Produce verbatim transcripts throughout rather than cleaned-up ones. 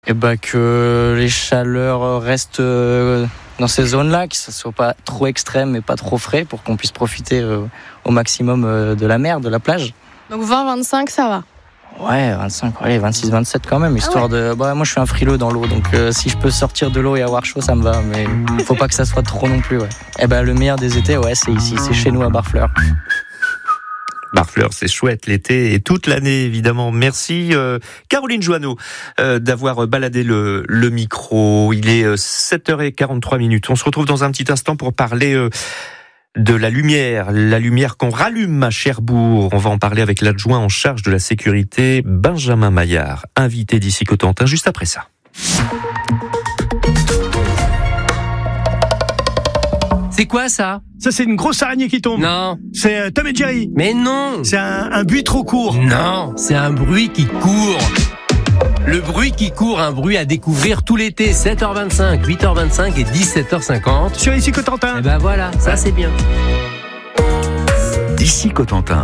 Et bah que les chaleurs restent dans ces zones-là, que ça soit pas trop extrême et pas trop frais pour qu'on puisse profiter au maximum de la mer, de la plage. Donc vingt vingt-cinq, ça va? Ouais, vingt-cinq, ouais, vingt-six vingt-sept quand même, histoire ah ouais. de... Bah, moi je suis un frileux dans l'eau, donc euh, si je peux sortir de l'eau et avoir chaud, ça me va, mais faut pas que ça soit trop non plus, ouais. Et ben le meilleur des étés, ouais, c'est ici, c'est chez nous à Barfleur. Barfleur, c'est chouette l'été et toute l'année évidemment. Merci euh, Caroline Joanneau euh, d'avoir baladé le, le micro. Il est euh, sept heures quarante-trois minutes. On se retrouve dans un petit instant pour parler euh, de la lumière, la lumière qu'on rallume à Cherbourg. On va en parler avec l'adjoint en charge de la sécurité, Benjamin Maillard, invité d'ici Cotentin, juste après ça. C'est quoi ça? Ça, c'est une grosse araignée qui tombe. Non. C'est euh, Tom et Jerry. Mais non. C'est un, un bruit trop court. Non, c'est un bruit qui court. Le bruit qui court, un bruit à découvrir tout l'été, sept heures vingt-cinq, huit heures vingt-cinq et dix-sept heures cinquante. Sur Ici Cotentin. Et ben voilà, ça c'est bien. D'ici Cotentin.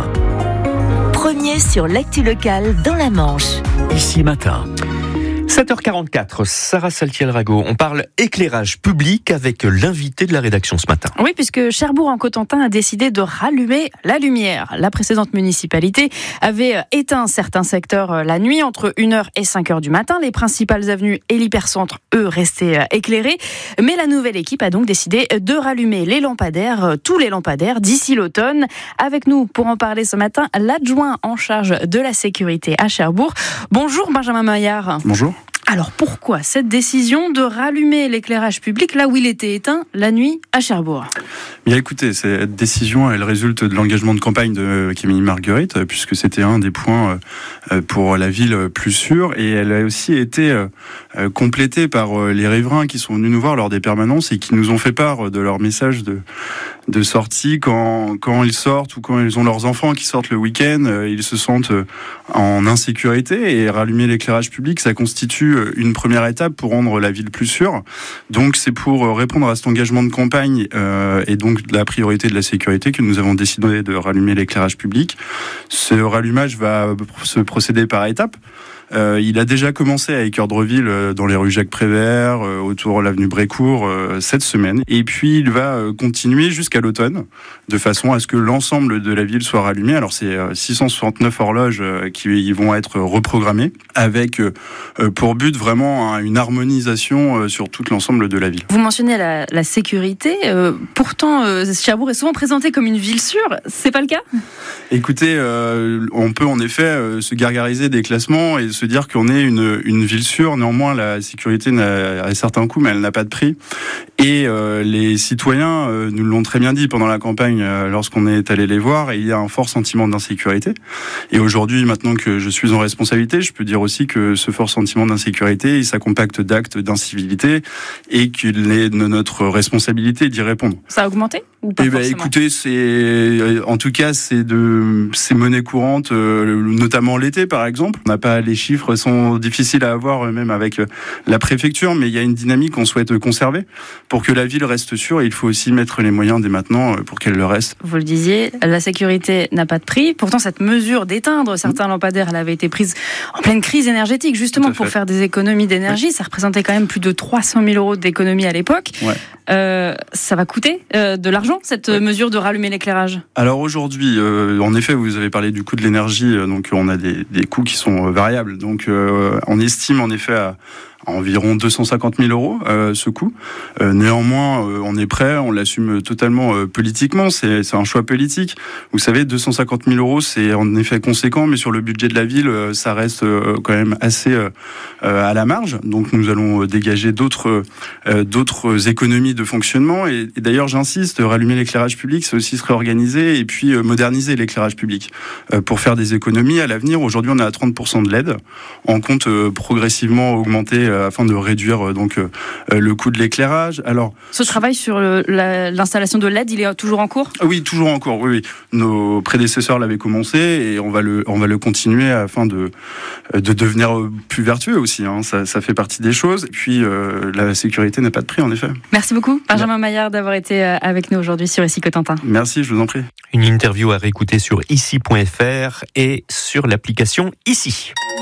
Premier sur l'actu locale dans la Manche. Ici Matin. sept heures quarante-quatre, Sarah Saltiel-Rago. On parle éclairage public avec l'invité de la rédaction ce matin. Oui, puisque Cherbourg en Cotentin a décidé de rallumer la lumière. La précédente municipalité avait éteint certains secteurs la nuit entre une heure et cinq heures du matin. Les principales avenues et l'hypercentre, eux, restaient éclairés. Mais la nouvelle équipe a donc décidé de rallumer les lampadaires, tous les lampadaires, d'ici l'automne. Avec nous, pour en parler ce matin, l'adjoint en charge de la sécurité à Cherbourg. Bonjour Benjamin Maillard. Bonjour. Alors pourquoi cette décision de rallumer l'éclairage public là où il était éteint la nuit à Cherbourg? Bien écoutez, cette décision elle résulte de l'engagement de campagne de Camille Marguerite, puisque c'était un des points pour la ville plus sûre, et elle a aussi été complétée par les riverains qui sont venus nous voir lors des permanences et qui nous ont fait part de leur message de, de sortie quand, quand ils sortent ou quand ils ont leurs enfants qui sortent le week-end, ils se sentent en insécurité, et rallumer l'éclairage public, ça constitue une première étape pour rendre la ville plus sûre. Donc c'est pour répondre à cet engagement de campagne euh, et donc la priorité de la sécurité que nous avons décidé de rallumer l'éclairage public. Ce rallumage va se procéder par étapes. Euh, il a déjà commencé à Équeurdreville, euh, dans les rues Jacques Prévert, euh, autour de l'avenue Brécourt, euh, cette semaine. Et puis il va euh, continuer jusqu'à l'automne, de façon à ce que l'ensemble de la ville soit rallumé. Alors c'est euh, six cent soixante-neuf horloges euh, qui vont être reprogrammées, avec euh, pour but vraiment hein, une harmonisation euh, sur tout l'ensemble de la ville. Vous mentionnez la, la sécurité. Euh, pourtant, euh, Cherbourg est souvent présenté comme une ville sûre. C'est pas le cas? Écoutez, euh, on peut en effet euh, se gargariser des classements et se dire qu'on est une, une ville sûre. Néanmoins, la sécurité n'a, à certains coups, mais elle n'a pas de prix. Et euh, les citoyens euh, nous l'ont très bien dit pendant la campagne, euh, lorsqu'on est allé les voir, et il y a un fort sentiment d'insécurité. Et aujourd'hui, maintenant que je suis en responsabilité, je peux dire aussi que ce fort sentiment d'insécurité, il s'accompagne d'actes d'incivilité, et qu'il est de notre responsabilité d'y répondre. Ça a augmenté ou pas? Eh ben, écoutez, c'est en tout cas c'est de c'est monnaie courante, euh, notamment l'été par exemple. On n'a pas les chiffres sont difficiles à avoir même avec la préfecture, mais il y a une dynamique qu'on souhaite conserver pour que la ville reste sûre. Et il faut aussi mettre les moyens dès maintenant pour qu'elle le reste. Vous le disiez, la sécurité n'a pas de prix. Pourtant, cette mesure d'éteindre certains mmh. lampadaires, elle avait été prise en pleine crise énergétique, justement pour faire des économies d'énergie. Oui. Ça représentait quand même plus de trois cent mille euros d'économie à l'époque. Ouais. Euh, ça va coûter euh, de l'argent, cette ouais. mesure de rallumer l'éclairage? Alors aujourd'hui, euh, en effet, vous avez parlé du coût de l'énergie, euh, donc on a des, des coûts qui sont euh, variables. Donc euh, on estime en effet à environ deux cent cinquante mille euros euh, ce coût. Euh, néanmoins, euh, on est prêt, on l'assume totalement euh, politiquement, c'est, c'est un choix politique. Vous savez, deux cent cinquante mille euros, c'est en effet conséquent, mais sur le budget de la ville, euh, ça reste euh, quand même assez euh, à la marge. Donc nous allons dégager d'autres, euh, d'autres économies de fonctionnement. Et, et d'ailleurs, j'insiste, rallumer l'éclairage public, c'est aussi se réorganiser et puis euh, moderniser l'éclairage public euh, pour faire des économies à l'avenir. Aujourd'hui, on est à trente pour cent de L E D. On compte euh, progressivement augmenter euh, afin de réduire donc euh, le coût de l'éclairage. Alors, ce travail sur le, la, l'installation de L E D, il est toujours en cours ? Oui, toujours en cours. Oui, oui. Nos prédécesseurs l'avaient commencé et on va le, on va le continuer afin de, de devenir plus vertueux aussi. Hein. Ça, ça fait partie des choses. Et puis, euh, la sécurité n'a pas de prix, en effet. Merci beaucoup, Benjamin ouais. Maillard, d'avoir été avec nous aujourd'hui sur Ici Cotentin. Merci, je vous en prie. Une interview à réécouter sur ici point f r et sur l'application Ici.